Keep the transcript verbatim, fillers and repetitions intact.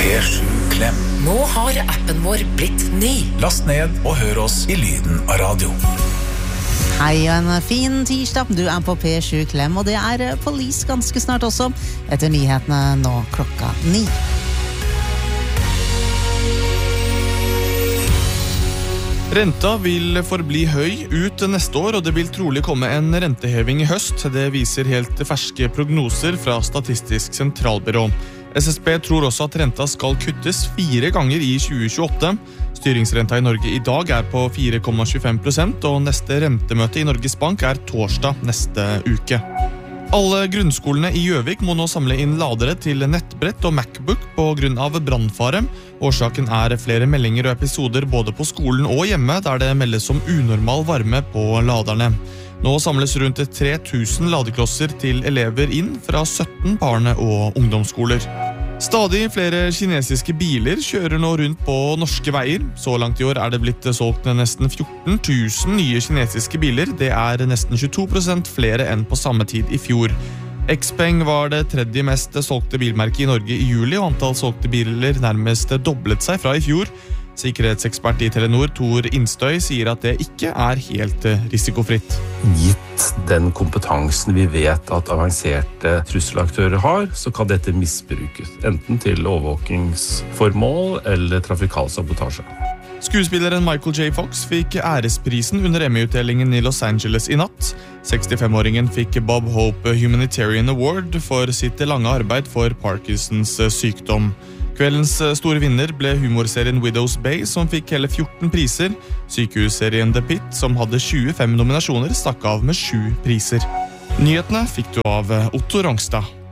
P sju Klem. Nå har appen vår blitt ny. Last ned og hør oss i lyden av radio. Hei, og en fin tirsdag. Du er på P sju Klem, og det er Police ganske snart også, etter nyhetene nå klokka ni. Renta vil forbli høy ut neste år, og det vil trolig komme en renteheving i høst. Det viser helt ferske prognoser fra Statistisk sentralbyrå. S S B tror også at renta skal kuttes fire ganger i tjue tjueåtte. Styringsrenta i Norge i dag er på fire komma tjuefem prosent, og neste rentemøte i Norges Bank er torsdag neste uke. Alle grunnskolene i Gjøvik må nå samle inn ladere til nettbrett og MacBook på grunn av brannfare. Årsaken er flere meldinger og episoder både på skolen og hjemme, der det meldes om unormal varme på laderne. Nå samles rundt tre tusen ladeklosser til elever inn fra sytten barne- og ungdomsskoler. Stadig flere kinesiske biler kjører nå rundt på norske veier. Så langt i år er det blitt solgt nesten fjorten tusen nye kinesiske biler. Det er nesten tjueto prosent flere enn på samme tid i fjor. Xpeng var det tredje mest solgte bilmerket i Norge i juli, og antall solgte biler nærmest doblet seg fra i fjor. Sikkerhetsekspert i Telenor, Tor Innstøy, sier at det ikke er helt risikofritt. Gitt den kompetansen vi vet at avanserte trusselaktører har, så kan dette misbrukes, enten til overvåkingsformål eller trafikal sabotasje. Skuespilleren Michael J. Fox fikk æresprisen under Emmy-utdelingen i Los Angeles i natt. sekstifem-åringen fikk Bob Hope Humanitarian Award for sitt lange arbeid for Parkinsons sykdom. Kveldens store vinner ble humorserien Widow's Bay, som fikk hele fjorten priser. Sykehusserien The Pit, som hadde tjuefem nominasjoner, stakk av med sju priser. Nyhetene fikk du av Otto Rongstad.